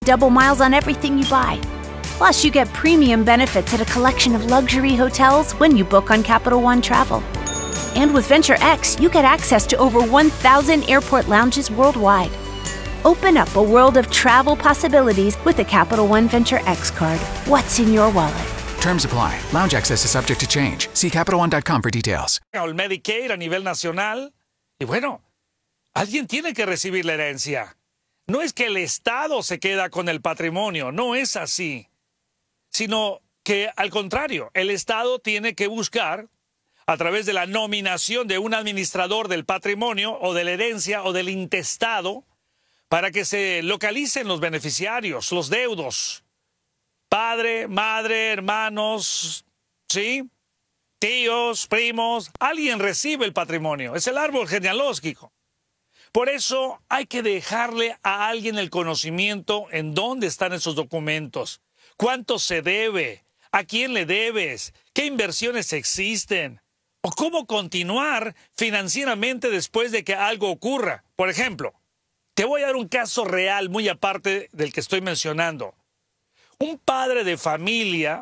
double miles on everything you buy. Plus, you get premium benefits at a collection of luxury hotels when you book on Capital One Travel. And with Venture X, you get access to over 1,000 airport lounges worldwide. Open up a world of travel possibilities with the Capital One Venture X card. What's in your wallet? Terms apply. Lounge access is subject to change. See CapitalOne.com for details. El Medicaid a nivel nacional. Y bueno, alguien tiene que recibir la herencia. No es que el Estado se queda con el patrimonio, no es así. Sino que, al contrario, el Estado tiene que buscar, a través de la nominación de un administrador del patrimonio o de la herencia o del intestado, para que se localicen los beneficiarios, los deudos. Padre, madre, hermanos, ¿sí? Tíos, primos, alguien recibe el patrimonio. Es el árbol genealógico. Por eso hay que dejarle a alguien el conocimiento en dónde están esos documentos, cuánto se debe, a quién le debes, qué inversiones existen, o cómo continuar financieramente después de que algo ocurra. Por ejemplo, te voy a dar un caso real muy aparte del que estoy mencionando. Un padre de familia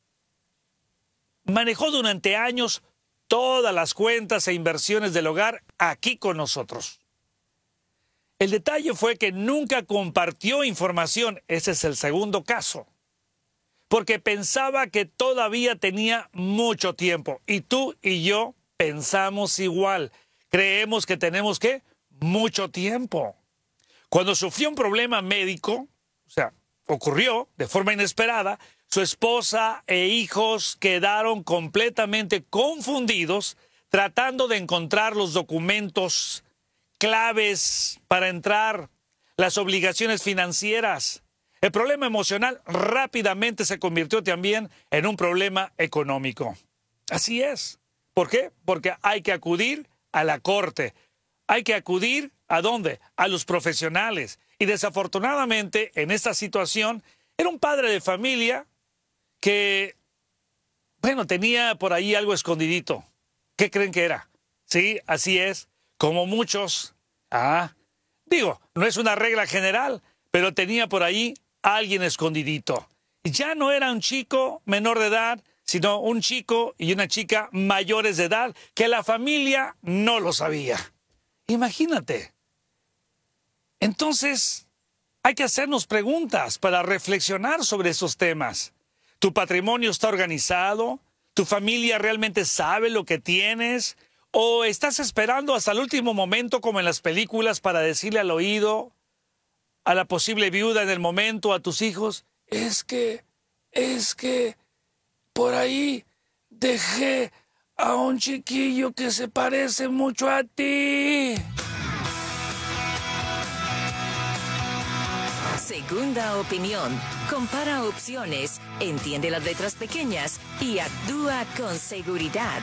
manejó durante años todas las cuentas e inversiones del hogar aquí con nosotros. El detalle fue que nunca compartió información. Ese es el segundo caso. Porque pensaba que todavía tenía mucho tiempo. Y tú y yo pensamos igual. Creemos que tenemos, ¿qué? Mucho tiempo. Cuando sufrió un problema médico, o sea, ocurrió de forma inesperada, su esposa e hijos quedaron completamente confundidos tratando de encontrar los documentos claves para entrar, las obligaciones financieras. El problema emocional rápidamente se convirtió también en un problema económico. Así es. ¿Por qué? Porque hay que acudir a la corte. Hay que acudir ¿a dónde? A los profesionales. Y desafortunadamente, en esta situación, era un padre de familia que, bueno, tenía por ahí algo escondidito. ¿Qué creen que era? Sí, así es. Como muchos. Digo, no es una regla general, pero tenía por ahí alguien escondidito. Y ya no era un chico menor de edad, sino un chico y una chica mayores de edad que la familia no lo sabía. Imagínate. Entonces, hay que hacernos preguntas para reflexionar sobre esos temas. ¿Tu patrimonio está organizado? ¿Tu familia realmente sabe lo que tienes? ¿O estás esperando hasta el último momento, como en las películas, para decirle al oído a la posible viuda en el momento, a tus hijos, es que, por ahí dejé a un chiquillo que se parece mucho a ti? Segunda opinión. Compara opciones, entiende las letras pequeñas y actúa con seguridad.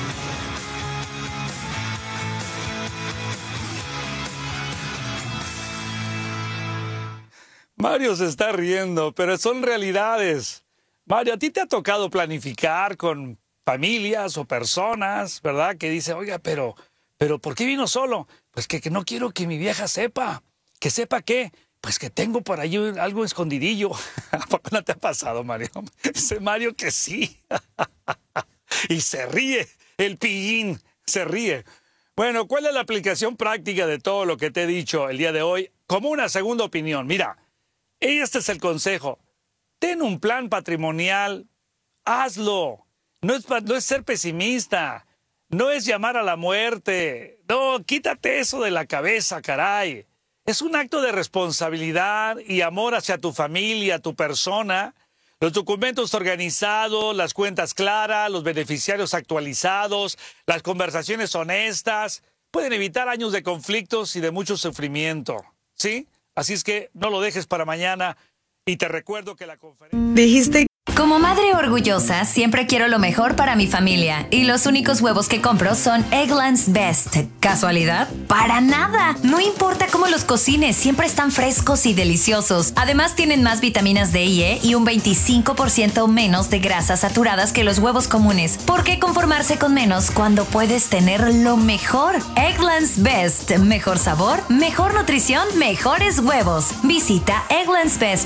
Mario se está riendo, pero son realidades. Mario, ¿a ti te ha tocado planificar con familias o personas, verdad? Que dice, oiga, pero ¿por qué vino solo? Pues que no quiero que mi vieja sepa. ¿Que sepa qué? Pues que tengo por ahí algo escondidillo. ¿A poco no te ha pasado, Mario? Dice Mario que sí. Y se ríe, el pillín se ríe. Bueno, ¿cuál es la aplicación práctica de todo lo que te he dicho el día de hoy? Como una segunda opinión, mira. Este es el consejo. Ten un plan patrimonial. Hazlo. No es ser pesimista. No es llamar a la muerte. No, quítate eso de la cabeza, caray. Es un acto de responsabilidad y amor hacia tu familia, tu persona. Los documentos organizados, las cuentas claras, los beneficiarios actualizados, las conversaciones honestas, pueden evitar años de conflictos y de mucho sufrimiento. ¿Sí? Así es que no lo dejes para mañana y te recuerdo que la conferencia... Dijiste... Como madre orgullosa, siempre quiero lo mejor para mi familia. Y los únicos huevos que compro son Eggland's Best. ¿Casualidad? ¡Para nada! No importa cómo los cocines, siempre están frescos y deliciosos. Además, tienen más vitaminas D y E y un 25% menos de grasas saturadas que los huevos comunes. ¿Por qué conformarse con menos cuando puedes tener lo mejor? Eggland's Best. Mejor sabor, mejor nutrición, mejores huevos. Visita egglandsbest.com